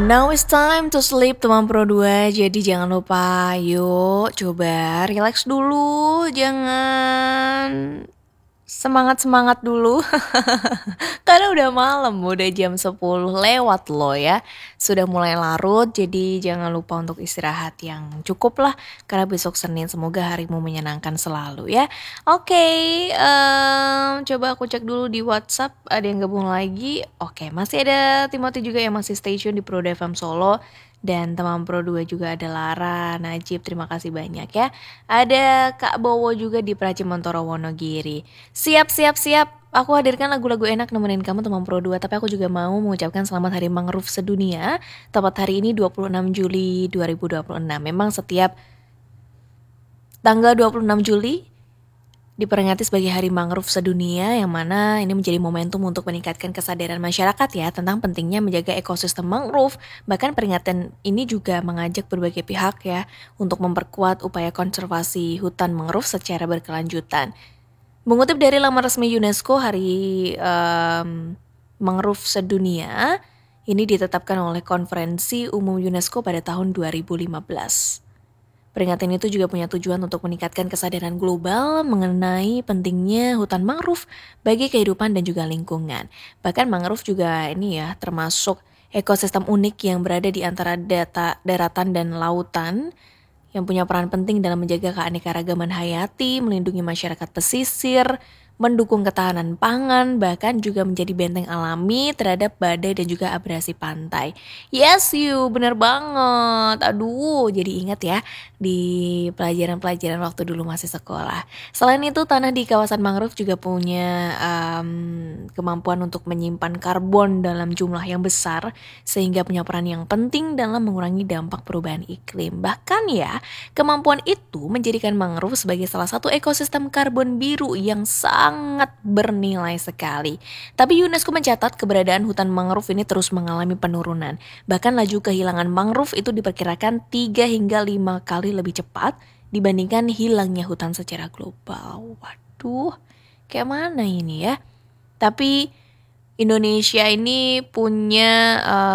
Now it's time to sleep teman Pro 2. Jadi jangan lupa yuk coba relax dulu. Jangan semangat-semangat dulu. Karena udah malam, udah jam 10 lewat loh ya. Sudah mulai larut, jadi jangan lupa untuk istirahat yang cukup lah. Karena besok Senin semoga harimu menyenangkan selalu ya. Oke, coba aku cek dulu di WhatsApp, ada yang gabung lagi. Oke, masih ada Timothy juga yang masih stay tune di Pro FM Solo. Dan teman Pro 2 juga ada Lara, Najib, terima kasih banyak ya. Ada Kak Bowo juga di Pracimentoro Wonogiri. Siap. Aku hadirkan lagu-lagu enak nemenin kamu teman Pro 2. Tapi aku juga mau mengucapkan selamat Hari Mangrove Sedunia. Tepat hari ini 26 Juli 2026. Memang setiap tanggal 26 Juli diperingati sebagai Hari Mangrove Sedunia, yang mana ini menjadi momentum untuk meningkatkan kesadaran masyarakat ya tentang pentingnya menjaga ekosistem mangrove. Bahkan peringatan ini juga mengajak berbagai pihak ya untuk memperkuat upaya konservasi hutan mangrove secara berkelanjutan. Mengutip dari laman resmi UNESCO, Hari Mangrove Sedunia ini ditetapkan oleh Konferensi Umum UNESCO pada tahun 2015. Peringatan itu juga punya tujuan untuk meningkatkan kesadaran global mengenai pentingnya hutan mangrove bagi kehidupan dan juga lingkungan. Bahkan mangrove juga ini ya termasuk ekosistem unik yang berada di antara daratan dan lautan yang punya peran penting dalam menjaga keanekaragaman hayati, melindungi masyarakat pesisir, mendukung ketahanan pangan, bahkan juga menjadi benteng alami terhadap badai dan juga abrasi pantai. Yes you, bener banget. Aduh, jadi ingat ya di pelajaran-pelajaran waktu dulu masih sekolah. Selain itu, tanah di kawasan mangrove juga punya kemampuan untuk menyimpan karbon dalam jumlah yang besar, sehingga punya peran yang penting dalam mengurangi dampak perubahan iklim. Bahkan ya, kemampuan itu menjadikan mangrove sebagai salah satu ekosistem karbon biru yang sangat bernilai sekali. Tapi UNESCO mencatat keberadaan hutan mangrove ini terus mengalami penurunan. Bahkan laju kehilangan mangrove itu diperkirakan 3 hingga 5 kali lebih cepat dibandingkan hilangnya hutan secara global. Waduh, kayak mana ini ya? Tapi Indonesia ini punya